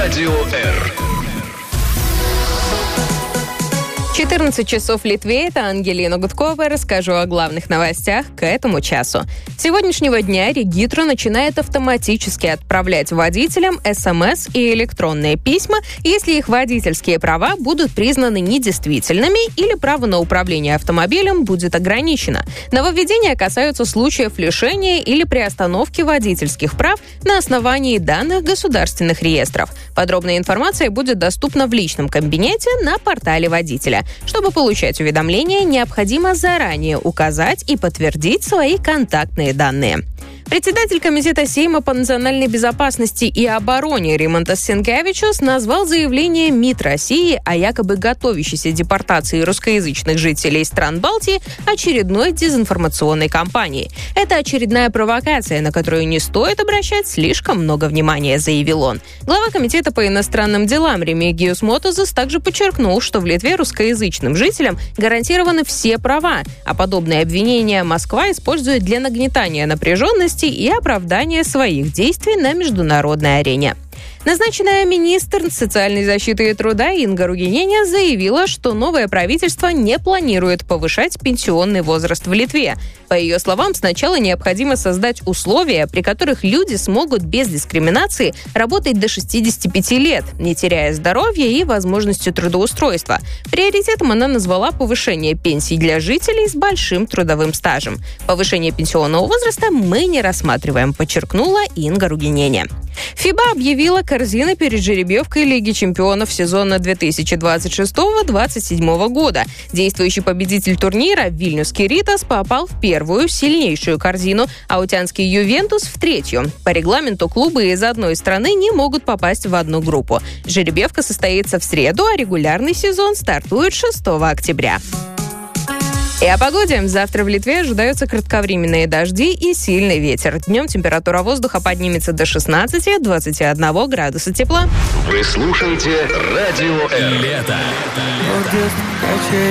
Радио Р. 14 часов в Литве. Это Ангелина Гудкова. Расскажу о главных новостях к этому часу. С сегодняшнего дня Регитро начинает автоматически отправлять водителям СМС и электронные письма, если их водительские права будут признаны недействительными или право на управление автомобилем будет ограничено. Нововведения касаются случаев лишения или приостановки водительских прав на основании данных государственных реестров. Подробная информация будет доступна в личном кабинете на портале водителя. Чтобы получать уведомления, необходимо заранее указать и подтвердить свои контактные данные. Председатель Комитета Сейма по национальной безопасности и обороне Римонтас Сенкевичус назвал заявление МИД России о якобы готовящейся депортации русскоязычных жителей стран Балтии очередной дезинформационной кампанией. Это очередная провокация, на которую не стоит обращать слишком много внимания, заявил он. Глава Комитета по иностранным делам Ремигиус Мотозес также подчеркнул, что в Литве русскоязычным жителям гарантированы все права, а подобные обвинения Москва использует для нагнетания напряженности и оправдания своих действий на международной арене. Назначенная министр социальной защиты и труда Инга Ругиненя заявила, что новое правительство не планирует повышать пенсионный возраст в Литве. По ее словам, сначала необходимо создать условия, при которых люди смогут без дискриминации работать до 65 лет, не теряя здоровья и возможности трудоустройства. Приоритетом она назвала повышение пенсий для жителей с большим трудовым стажем. Повышение пенсионного возраста мы не рассматриваем, подчеркнула Инга Ругиненя. ФИБА объявила корзины перед жеребьевкой Лиги чемпионов сезона 2026-2027 года. Действующий победитель турнира Вильнюсский Ритас попал в первую, сильнейшую корзину, а Аутянский Ювентус в третью. По регламенту клубы из одной страны не могут попасть в одну группу. Жеребьевка состоится в среду, а регулярный сезон стартует 6 октября. И о погоде. Завтра в Литве ожидаются кратковременные дожди и сильный ветер. Днем температура воздуха поднимется до 16-21 градуса тепла. Вы слушаете Радио Р. Лето.